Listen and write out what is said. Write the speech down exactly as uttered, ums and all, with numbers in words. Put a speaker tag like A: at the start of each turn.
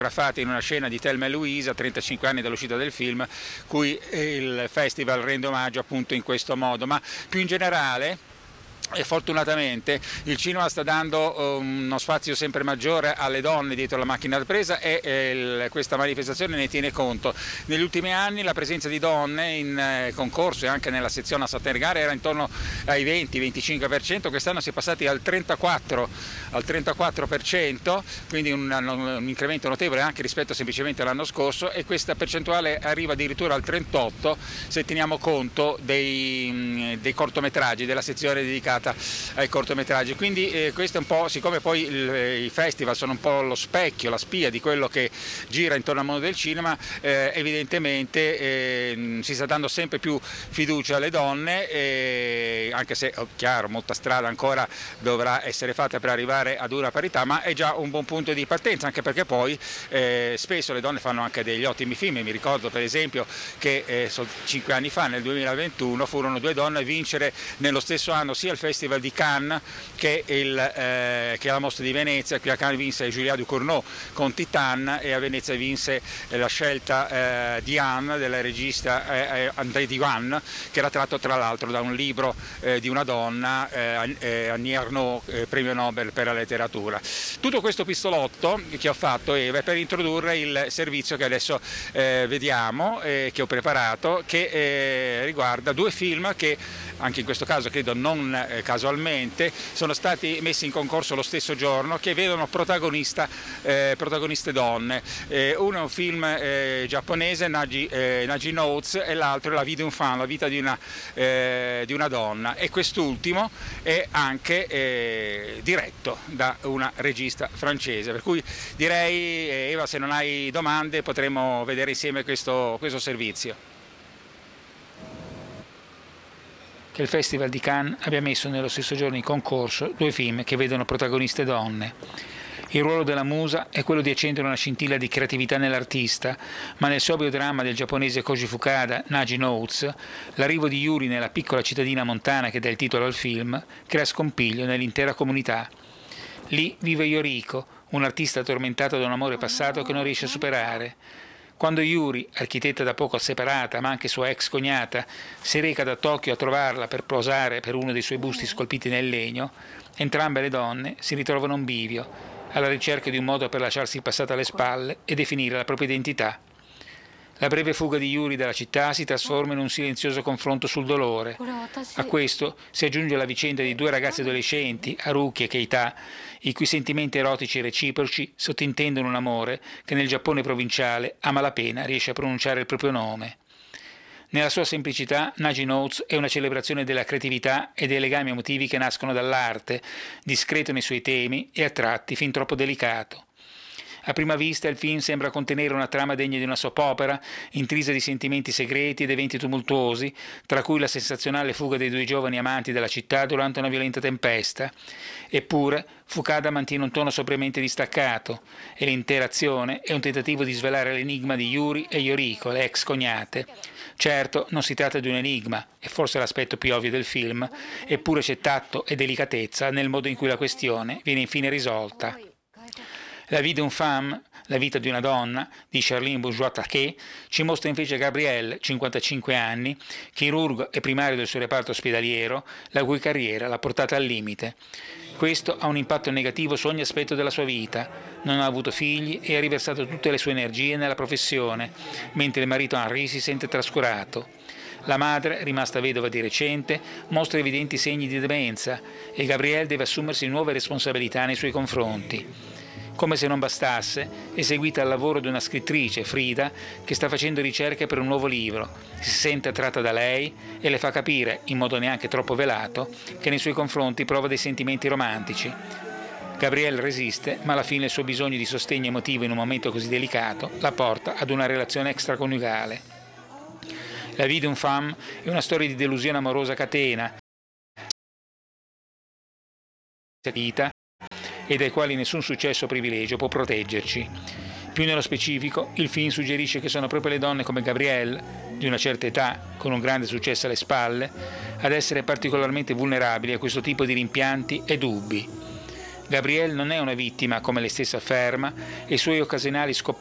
A: fotografate in una scena di Thelma e Louise a trentacinque anni dall'uscita del film, cui il festival rende omaggio appunto in questo modo, ma più in generale. E fortunatamente il cinema sta dando uno spazio sempre maggiore alle donne dietro la macchina da presa e eh, questa manifestazione ne tiene conto. Negli ultimi anni la presenza di donne in eh, concorso e anche nella sezione a Satergare era intorno ai venti venticinque per cento, quest'anno si è passati al trentaquattro per cento, quindi un, un incremento notevole anche rispetto semplicemente all'anno scorso, e questa percentuale arriva addirittura al trentotto se teniamo conto dei, dei cortometraggi, della sezione dedicata ai cortometraggi. Quindi eh, questo è un po', siccome poi il, i festival sono un po' lo specchio, la spia di quello che gira intorno al mondo del cinema, eh, evidentemente eh, si sta dando sempre più fiducia alle donne, eh, anche se oh, chiaro, molta strada ancora dovrà essere fatta per arrivare ad una parità, ma è già un buon punto di partenza, anche perché poi eh, spesso le donne fanno anche degli ottimi film. Mi ricordo per esempio che eh, cinque anni fa, nel duemilaventuno, furono due donne a vincere nello stesso anno sia il Festival di Cannes che, il, eh, che la Mostra di Venezia. Qui a Cannes vinse Julia Ducournau con Titan e a Venezia vinse eh, la scelta eh, di Anne, della regista eh, André Diwan, che era tratto tra l'altro da un libro eh, di una donna, eh, eh, Annie Ernaux, eh, premio Nobel per la letteratura. Tutto questo pistolotto che ho fatto è per introdurre il servizio che adesso eh, vediamo, eh, che ho preparato, che eh, riguarda due film che anche in questo caso credo non eh, casualmente sono stati messi in concorso lo stesso giorno, che vedono protagonista, eh, protagoniste donne. Eh, uno è un film eh, giapponese, Nagi, eh, Nagi Notes, e l'altro è La vie d'une femme, la vita di una, eh, di una donna, e quest'ultimo è anche eh, diretto da una regista francese, per cui direi eh, Eva, se non hai domande potremo vedere insieme questo, questo servizio. Che il Festival di Cannes abbia messo nello stesso giorno in concorso due film che vedono protagoniste donne. Il ruolo della musa è quello di accendere una scintilla di creatività nell'artista, ma nel sobrio dramma del giapponese Koji Fukada, Nagi Notes, l'arrivo di Yuri nella piccola cittadina montana che dà il titolo al film crea scompiglio nell'intera comunità. Lì vive Yoriko, un artista tormentato da un amore passato che non riesce a superare. Quando Yuri, architetta da poco separata, ma anche sua ex cognata, si reca da Tokyo a trovarla per posare per uno dei suoi busti scolpiti nel legno, entrambe le donne si ritrovano a un bivio, alla ricerca di un modo per lasciarsi il passato alle spalle e definire la propria identità. La breve fuga di Yuri dalla città si trasforma in un silenzioso confronto sul dolore. A questo si aggiunge la vicenda di due ragazze adolescenti, Haruki e Keita, i cui sentimenti erotici e reciproci sottintendono un amore che nel Giappone provinciale a malapena riesce a pronunciare il proprio nome. Nella sua semplicità, Nagi Notes è una celebrazione della creatività e dei legami emotivi che nascono dall'arte, discreto nei suoi temi e a tratti fin troppo delicato. A prima vista il film sembra contenere una trama degna di una soap opera, intrisa di sentimenti segreti ed eventi tumultuosi, tra cui la sensazionale fuga dei due giovani amanti dalla città durante una violenta tempesta. Eppure Fukada mantiene un tono sobriamente distaccato e l'intera azione è un tentativo di svelare l'enigma di Yuri e Yoriko, le ex cognate. Certo, non si tratta di un enigma, è forse l'aspetto più ovvio del film, eppure c'è tatto e delicatezza nel modo in cui la questione viene infine risolta. La vie d'une femme, la vita di una donna, di Charlene Bourgeois-Taquet, ci mostra invece Gabrielle, cinquantacinque anni, chirurgo e primario del suo reparto ospedaliero, la cui carriera l'ha portata al limite. Questo ha un impatto negativo su ogni aspetto della sua vita. Non ha avuto figli e ha riversato tutte le sue energie nella professione, mentre il marito Henri si sente trascurato. La madre, rimasta vedova di recente, mostra evidenti segni di demenza e Gabrielle deve assumersi nuove responsabilità nei suoi confronti. Come se non bastasse, è seguita al lavoro di una scrittrice, Frida, che sta facendo ricerche per un nuovo libro. Si sente attratta da lei e le fa capire, in modo neanche troppo velato, che nei suoi confronti prova dei sentimenti romantici. Gabrielle resiste, ma alla fine il suo bisogno di sostegno emotivo in un momento così delicato la porta ad una relazione extraconiugale. La vie d'une femme è una storia di delusione amorosa a catena, e dai quali nessun successo o privilegio può proteggerci. Più nello specifico, il film suggerisce che sono proprio le donne come Gabrielle, di una certa età, con un grande successo alle spalle, ad essere particolarmente vulnerabili a questo tipo di rimpianti e dubbi. Gabrielle non è una vittima, come lei stessa afferma, e i suoi occasionali